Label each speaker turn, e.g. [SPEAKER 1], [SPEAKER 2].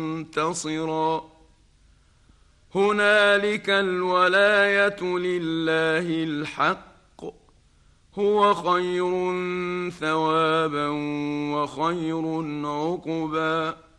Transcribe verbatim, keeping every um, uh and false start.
[SPEAKER 1] منتصرا. هنالك الولاية لله الحق، هو خير ثوابا وخير عقبا.